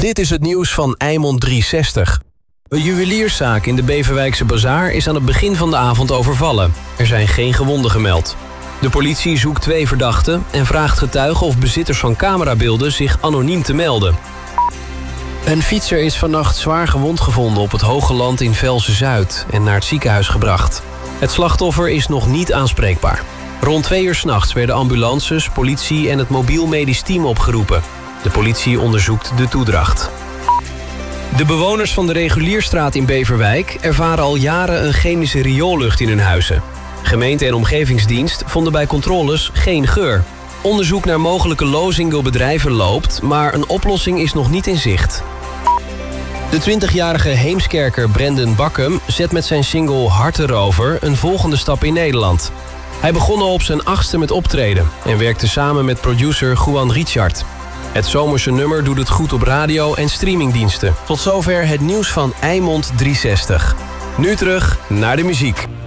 Dit is het nieuws van Eimond 360. Een juwelierszaak in de Beverwijkse Bazaar is aan het begin van de avond overvallen. Er zijn geen gewonden gemeld. De politie zoekt 2 verdachten en vraagt getuigen of bezitters van camerabeelden zich anoniem te melden. Een fietser is vannacht zwaar gewond gevonden op het Hogeland in Velsen-Zuid en naar het ziekenhuis gebracht. Het slachtoffer is nog niet aanspreekbaar. Rond 2 uur 's nachts werden ambulances, politie en het mobiel medisch team opgeroepen. De politie onderzoekt de toedracht. De bewoners van de Regulierstraat in Beverwijk ervaren al jaren een chemische rioollucht in hun huizen. Gemeente en omgevingsdienst vonden bij controles geen geur. Onderzoek naar mogelijke lozing door bedrijven loopt, maar een oplossing is nog niet in zicht. De 20-jarige Heemskerker Brendan Bakkum zet met zijn single Harterover een volgende stap in Nederland. Hij begon al op zijn 8e met optreden en werkte samen met producer Juan Richard. Het zomerse nummer doet het goed op radio en streamingdiensten. Tot zover het nieuws van Eimond 360. Nu terug naar de muziek.